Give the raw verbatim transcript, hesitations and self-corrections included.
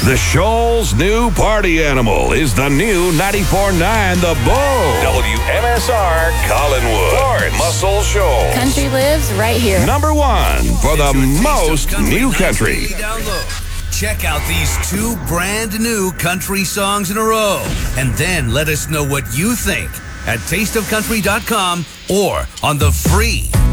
The Shoal's new party animal is the new ninety-four point nine The Bull. W M S R, Collinwood. Florence, Muscle Shoals. Country lives right here. Number one for the most new country. Check out these two brand new country songs in a row, and then let us know what you think at taste of country dot com or on the free